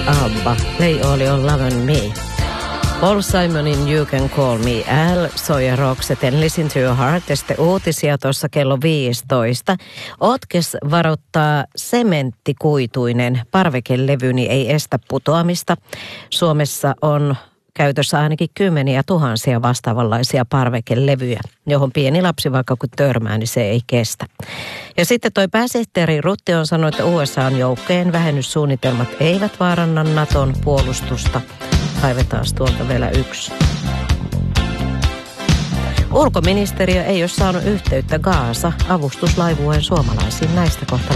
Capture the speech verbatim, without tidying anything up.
ABBA, Play All Your Love on Me. Paul Simonin You Can Call Me Al, Soja Roxetten Listen to Your Heart ja sitten uutisia tuossa kello viisitoista. Otkes varoittaa sementtikuituinen parvekelevyni ei estä putoamista. Suomessa on käytössä ainakin kymmeniä tuhansia vastaavanlaisia parvekelevyjä, johon pieni lapsi vaikka kun törmää, niin se ei kestä. Ja sitten toi pääsihteeri Rutte on sanonut, että U S A:n joukkojen vähennyssuunnitelmat eivät vaaranna Naton puolustusta. Kaivetaan tuolta vielä yksi. Ulkoministeriö ei ole saanut yhteyttä Gaasa avustuslaivueen suomalaisiin näistä kohta.